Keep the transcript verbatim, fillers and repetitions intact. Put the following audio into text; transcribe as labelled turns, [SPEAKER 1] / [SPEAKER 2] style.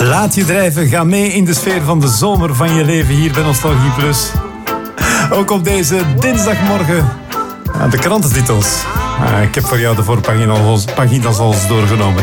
[SPEAKER 1] Laat je drijven, ga mee in de sfeer van de zomer van je leven hier bij Nostalgie Plus. Ook op deze dinsdagmorgen. Ja, de krantentitels. Ah, ik heb voor jou de voorpagina's al doorgenomen.